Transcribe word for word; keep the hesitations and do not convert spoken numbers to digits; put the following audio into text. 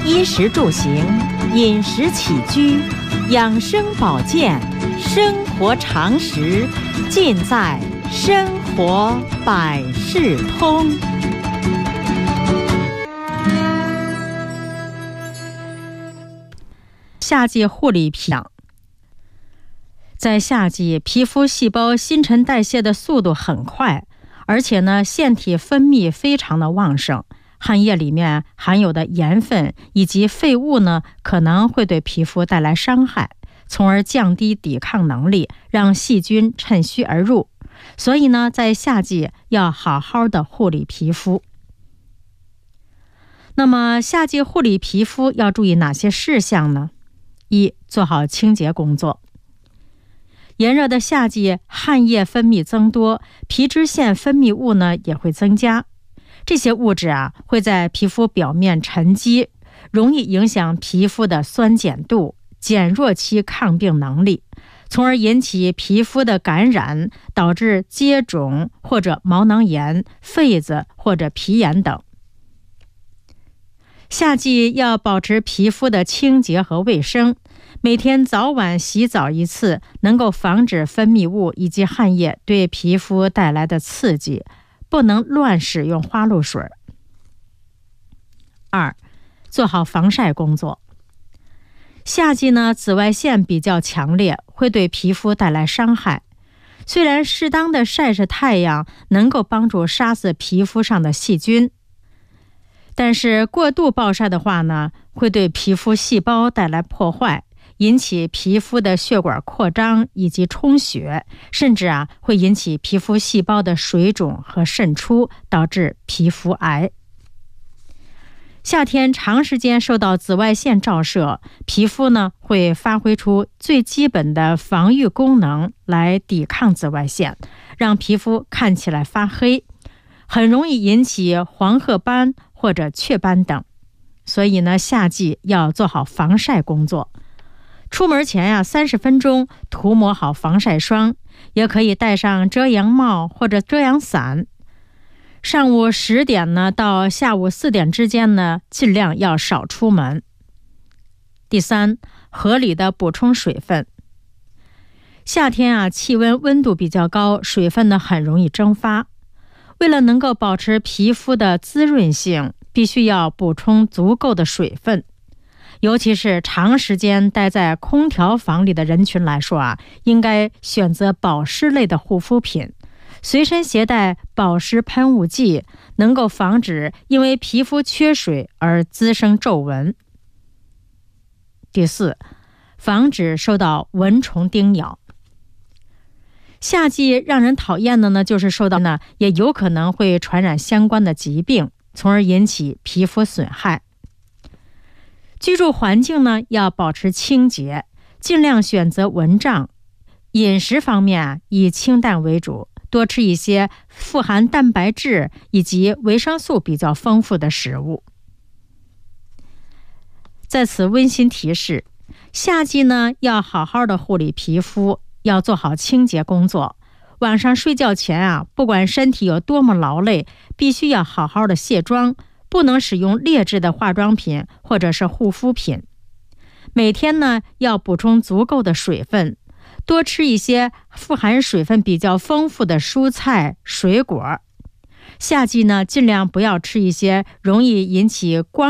衣食住行、饮食起居、养生保健、生活常识，尽在生活百事通。夏季护理皮养，在夏季，皮肤细胞新陈代谢的速度很快，而且呢，腺体分泌非常的旺盛。汗液里面含有的盐分以及废物呢，可能会对皮肤带来伤害，从而降低抵抗能力，让细菌趁虚而入。所以呢，在夏季要好好的护理皮肤。那么，夏季护理皮肤要注意哪些事项呢？一、做好清洁工作。炎热的夏季，汗液分泌增多，皮脂腺分泌物呢也会增加。这些物质啊会在皮肤表面沉积，容易影响皮肤的酸碱度，减弱其抗病能力，从而引起皮肤的感染，导致疖肿或者毛囊炎、痱子或者皮炎等。夏季要保持皮肤的清洁和卫生，每天早晚洗澡一次，能够防止分泌物以及汗液对皮肤带来的刺激，不能乱使用花露水。二、做好防晒工作。夏季呢，紫外线比较强烈，会对皮肤带来伤害。虽然适当的晒晒太阳能够帮助杀死皮肤上的细菌，但是过度暴晒的话呢，会对皮肤细胞带来破坏，引起皮肤的血管扩张以及充血，甚至啊会引起皮肤细胞的水肿和渗出，导致皮肤癌。夏天长时间受到紫外线照射，皮肤呢会发挥出最基本的防御功能来抵抗紫外线，让皮肤看起来发黑，很容易引起黄褐斑或者雀斑等。所以呢，夏季要做好防晒工作。出门前呀、啊，三十分钟涂抹好防晒霜，也可以戴上遮阳帽或者遮阳伞。上午十点呢到下午四点之间呢，尽量要少出门。第三，合理的补充水分。夏天啊，气温温度比较高，水分呢很容易蒸发。为了能够保持皮肤的滋润性，必须要补充足够的水分。尤其是长时间待在空调房里的人群来说啊，应该选择保湿类的护肤品，随身携带保湿喷雾剂，能够防止因为皮肤缺水而滋生皱纹。第四，防止受到蚊虫叮咬。夏季让人讨厌的呢，就是受到呢，也有可能会传染相关的疾病，从而引起皮肤损害。居住环境呢要保持清洁，尽量选择蚊帐。饮食方面啊，以清淡为主，多吃一些富含蛋白质以及维生素比较丰富的食物。在此温馨提示，夏季呢要好好的护理皮肤，要做好清洁工作。晚上睡觉前啊，不管身体有多么劳累，必须要好好的卸妆，不能使用劣质的化妆品或者是护肤品。每天呢要补充足够的水分，多吃一些富含水分比较丰富的蔬菜水果。夏季呢尽量不要吃一些容易引起光